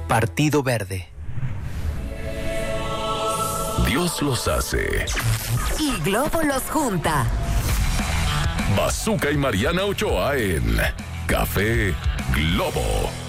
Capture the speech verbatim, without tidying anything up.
Partido Verde. Dios los hace. Y Globo los junta. Bazooka y Mariana Ochoa en Café Globo.